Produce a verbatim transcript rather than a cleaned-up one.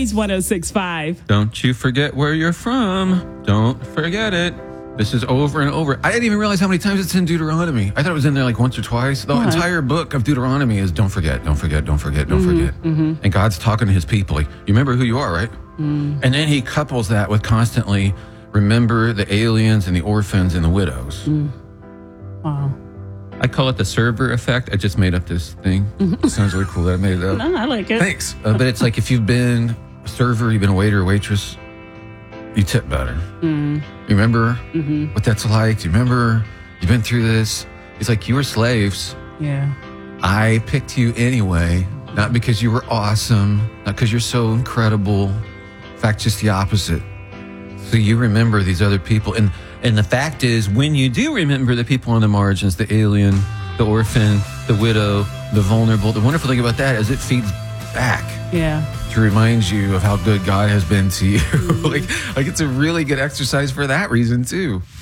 Breeze one oh six point five. Don't you forget where you're from. Don't forget it. This is over and over. I didn't even realize how many times it's in Deuteronomy. I thought it was in there like once or twice. The What? entire book of Deuteronomy is don't forget, don't forget, don't forget, don't Mm-hmm, forget. And God's talking to his people. Like, you remember who you are, right? Mm. And then he couples that with constantly remember the aliens and the orphans and the widows. Mm. Wow. I call it the server effect. I just made up this thing. It sounds really cool that I made it up. No, I like it. Thanks. Uh, but it's like if you've been a server, you've been a waiter or waitress, you tip better. Mm. You remember Mm-hmm. what that's like? Do you remember you've been through this? It's like you were slaves. Yeah. I picked you anyway, not because you were awesome, not because you're so incredible. In fact, just the opposite. So you remember these other people. And, and the fact is, when you do remember the people on the margins, the alien, the orphan, the widow, the vulnerable, the wonderful thing about that is it feeds back. Yeah. To remind you of how good God has been to you. like, like it's a really good exercise for that reason too.